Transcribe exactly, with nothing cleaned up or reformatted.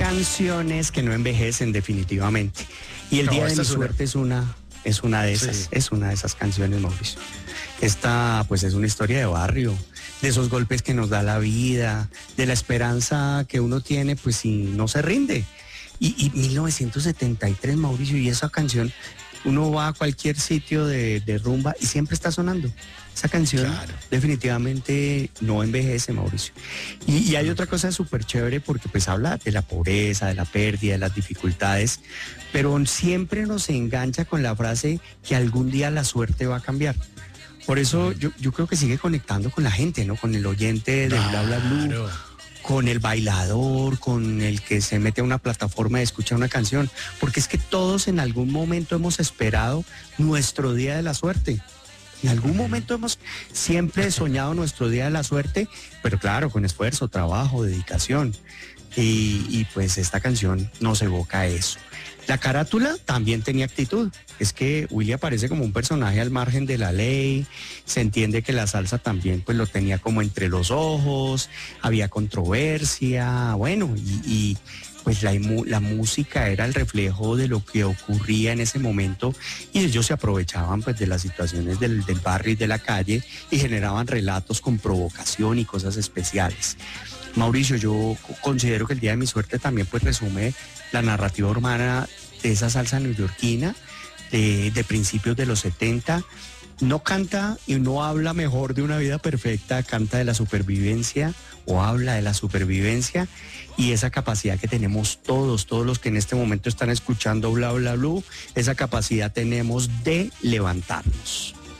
canciones que no envejecen definitivamente. Y el No, Día de esta mi es una. suerte es una, es una de esas, Sí. es una de esas canciones, Mauricio. Esta pues es una historia de barrio, de esos golpes que nos da la vida, de la esperanza que uno tiene pues si no se rinde. Y, y mil novecientos setenta y tres, Mauricio, y esa canción, uno va a cualquier sitio de, de rumba y siempre está sonando. Esa canción Claro. definitivamente no envejece, Mauricio. Y, y hay otra cosa súper chévere porque pues habla de la pobreza, de la pérdida, de las dificultades, pero siempre nos engancha con la frase que algún día la suerte va a cambiar. Por eso yo, yo creo que sigue conectando con la gente, ¿no? Con el oyente de Bla Bla Blue, Claro. con el bailador, con el que se mete a una plataforma de escuchar una canción, porque es que todos en algún momento hemos esperado nuestro día de la suerte. En algún momento hemos siempre soñado nuestro día de la suerte, pero claro, con esfuerzo, trabajo, dedicación. Y, y pues esta canción nos evoca eso. La carátula también tenía actitud. Es que Willy aparece como un personaje al margen de la ley. Se entiende que la salsa también pues lo tenía como entre los ojos. Había controversia. Bueno, y, y pues la, la música era el reflejo de lo que ocurría en ese momento y ellos se aprovechaban pues de las situaciones del, del barrio y de la calle y generaban relatos con provocación y cosas especiales. Mauricio, yo considero que el Día de mi suerte también pues resume la narrativa urbana de esa salsa neoyorquina de, de principios de los setenta. No canta y no habla mejor de una vida perfecta, canta de la supervivencia o habla de la supervivencia y esa capacidad que tenemos todos, todos los que en este momento están escuchando Bla Bla Blue, esa capacidad tenemos de levantarnos.